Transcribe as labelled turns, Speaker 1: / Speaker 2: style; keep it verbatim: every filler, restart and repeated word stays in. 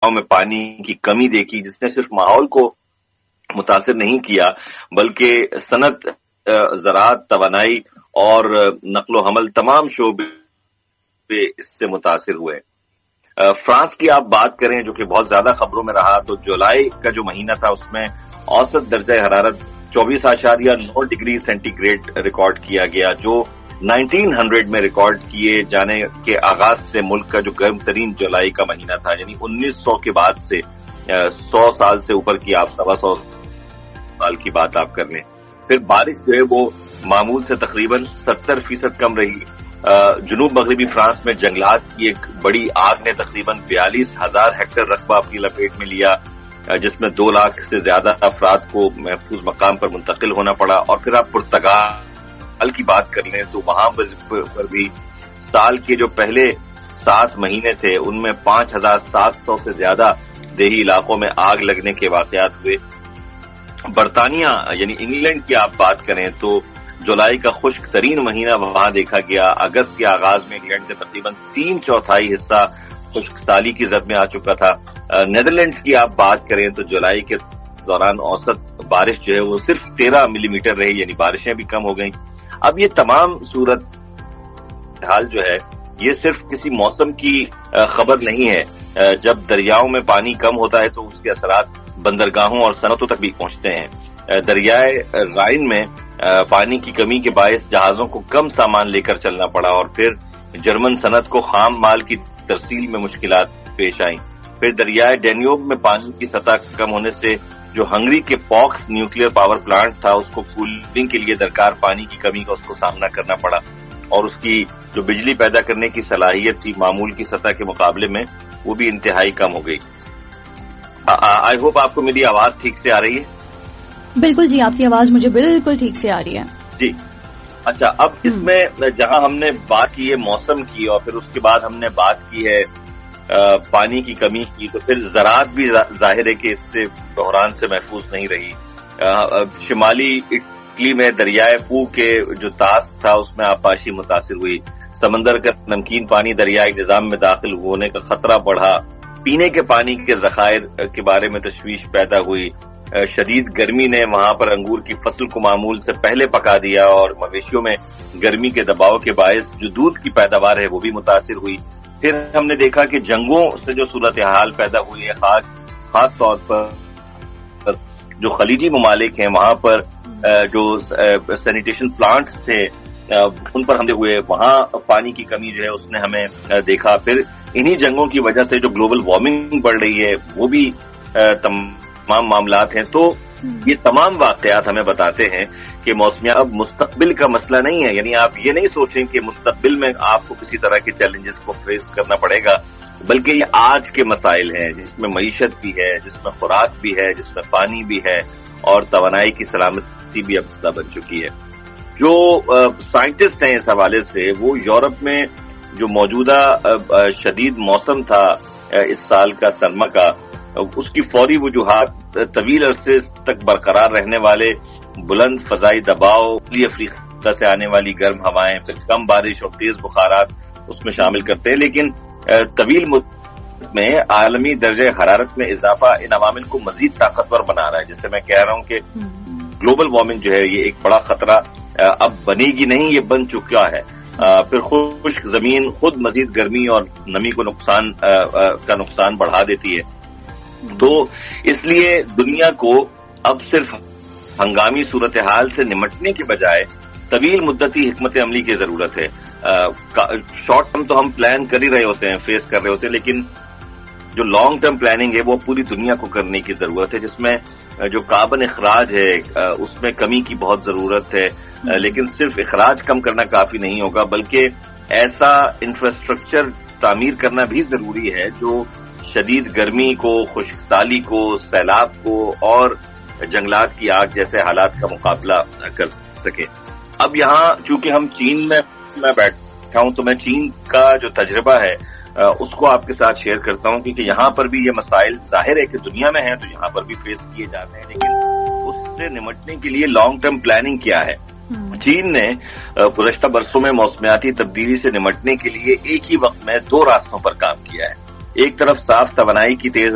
Speaker 1: دریاؤں میں پانی کی کمی دیکھی، جس نے صرف ماحول کو متاثر نہیں کیا بلکہ صنعت، زراعت، توانائی اور نقل و حمل تمام شعبے اس سے متاثر ہوئے۔ فرانس کی آپ بات کریں جو کہ بہت زیادہ خبروں میں رہا، تو جولائی کا جو مہینہ تھا اس میں اوسط درجہ حرارت چوبیس اشاریہ نو ڈگری سینٹی گریڈ ریکارڈ کیا گیا، جو نائنٹین ہنڈریڈ میں ریکارڈ کیے جانے کے آغاز سے ملک کا جو گرم ترین جولائی کا مہینہ تھا، یعنی انیس سو کے بعد سے سو سال سے اوپر کی آپ سوا سو سال کی بات آپ کر لیں۔ پھر بارش جو ہے وہ معمول سے تقریباً ستر فیصد کم رہی۔ جنوب مغربی فرانس میں جنگلات کی ایک بڑی آگ نے تقریباً بیالیس ہزار ہیکٹر رقبہ اپنی لپیٹ میں لیا، جس میں دو لاکھ سے زیادہ افراد کو محفوظ مقام پر منتقل ہونا پڑا۔ اور پھر آپ پرتگال کی بات کر لیں تو وہاں پر بھی سال کے جو پہلے سات مہینے تھے ان میں پانچ ہزار سات سو سے زیادہ دیہی علاقوں میں آگ لگنے کے واقعات ہوئے۔ برطانیہ یعنی انگلینڈ کی آپ بات کریں تو جولائی کا خشک ترین مہینہ وہاں دیکھا گیا۔ اگست کے آغاز میں انگلینڈ کا تقریباً تین چوتھائی حصہ خشک سالی کی زد میں آ چکا تھا۔ نیدرلینڈز کی آپ بات کریں تو جولائی کے دوران اوسط بارش جو ہے وہ صرف تیرہ ملی میٹر رہی، یعنی بارشیں بھی کم ہو گئیں۔ اب یہ تمام صورت حال جو ہے یہ صرف کسی موسم کی خبر نہیں ہے۔ جب دریاؤں میں پانی کم ہوتا ہے تو اس کے اثرات بندرگاہوں اور صنعتوں تک بھی پہنچتے ہیں۔ دریائے رائن میں پانی کی کمی کے باعث جہازوں کو کم سامان لے کر چلنا پڑا، اور پھر جرمن صنعت کو خام مال کی ترسیل میں مشکلات پیش آئیں۔ پھر دریائے ڈینیوب میں پانی کی سطح کم ہونے سے جو ہنگری کے پاکس نیوکلیئر پاور پلانٹ تھا اس کو کولنگ کے لیے درکار پانی کی کمی کا اس کو سامنا کرنا پڑا، اور اس کی جو بجلی پیدا کرنے کی صلاحیت تھی معمول کی سطح کے مقابلے میں وہ بھی انتہائی کم ہو گئی۔ آئی ہوپ آپ کو میری آواز ٹھیک سے آ رہی ہے؟
Speaker 2: بالکل جی، آپ کی آواز مجھے بالکل ٹھیک سے آ رہی ہے
Speaker 1: جی۔ اچھا، اب اس میں جہاں ہم نے بات کی ہے موسم کی اور پھر اس کے بعد ہم نے بات کی ہے پانی کی کمی کی، تو پھر زراعت بھی ظاہر ہے کہ اس سے بحران سے محفوظ نہیں رہی۔ شمالی اٹلی میں دریائے پو کے جو طاس تھا اس میں آبپاشی متاثر ہوئی، سمندر کا نمکین پانی دریائی نظام میں داخل ہونے کا خطرہ بڑھا، پینے کے پانی کے ذخائر کے بارے میں تشویش پیدا ہوئی، شدید گرمی نے وہاں پر انگور کی فصل کو معمول سے پہلے پکا دیا، اور مویشیوں میں گرمی کے دباؤ کے باعث جو دودھ کی پیداوار ہے وہ بھی متاثر ہوئی۔ پھر ہم نے دیکھا کہ جنگوں سے جو صورتحال پیدا ہوئی ہے، خاص خاص طور پر جو خلیجی ممالک ہیں وہاں پر جو سینیٹیشن پلانٹس تھے ان پر حملے ہوئے، وہاں پانی کی کمی جو ہے اس نے ہمیں دیکھا۔ پھر انہی جنگوں کی وجہ سے جو گلوبل وارمنگ بڑھ رہی ہے وہ بھی تمام معاملات ہیں۔ تو یہ تمام واقعات ہمیں بتاتے ہیں کہ موسمیات اب مستقبل کا مسئلہ نہیں ہے، یعنی آپ یہ نہیں سوچیں کہ مستقبل میں آپ کو کسی طرح کے چیلنجز کو فیس کرنا پڑے گا، بلکہ یہ آج کے مسائل ہیں جس میں معیشت بھی ہے، جس میں خوراک بھی ہے، جس میں پانی بھی ہے، اور توانائی کی سلامتی بھی اب بن چکی ہے۔ جو سائنٹسٹ ہیں اس حوالے سے وہ یورپ میں جو موجودہ شدید موسم تھا اس سال کا سرما کا، اس کی فوری وجوہات طویل عرصے تک برقرار رہنے والے بلند فضائی دباؤ، افریقہ سے آنے والی گرم ہوائیں، پھر کم بارش اور تیز بخارات اس میں شامل کرتے ہیں۔ لیکن طویل مدت میں عالمی درجہ حرارت میں اضافہ ان عوامل کو مزید طاقتور بنا رہا ہے۔ جیسے میں کہہ رہا ہوں کہ گلوبل وارمنگ جو ہے یہ ایک بڑا خطرہ اب بنے گی نہیں، یہ بن چکا ہے۔ پھر خشک زمین خود مزید گرمی اور نمی کو نقصان کا نقصان بڑھا دیتی ہے۔ تو اس لیے دنیا کو اب صرف ہنگامی صورتحال سے نمٹنے کے بجائے طویل مدتی حکمت عملی کی ضرورت ہے۔ شارٹ ٹرم تو ہم پلان کر ہی رہے ہوتے ہیں، فیس کر رہے ہوتے ہیں، لیکن جو لانگ ٹرم پلاننگ ہے وہ پوری دنیا کو کرنے کی ضرورت ہے، جس میں جو کاربن اخراج ہے اس میں کمی کی بہت ضرورت ہے۔ لیکن صرف اخراج کم کرنا کافی نہیں ہوگا، بلکہ ایسا انفراسٹرکچر تعمیر کرنا بھی ضروری ہے جو شدید گرمی کو، خشک سالی کو، سیلاب کو اور جنگلات کی آگ جیسے حالات کا مقابلہ کر سکے۔ اب یہاں چونکہ ہم چین میں میں بیٹھا ہوں تو میں چین کا جو تجربہ ہے اس کو آپ کے ساتھ شیئر کرتا ہوں، کیونکہ یہاں پر بھی یہ مسائل ظاہر ہے کہ دنیا میں ہیں تو یہاں پر بھی فیس کیے جاتے ہیں، لیکن اس سے نمٹنے کے لیے لانگ ٹرم پلاننگ کیا ہے۔ چین نے گزشتہ برسوں میں موسمیاتی تبدیلی سے نمٹنے کے لیے ایک ہی وقت میں دو راستوں پر کام کیا ہے۔ ایک طرف صاف توانائی کی تیز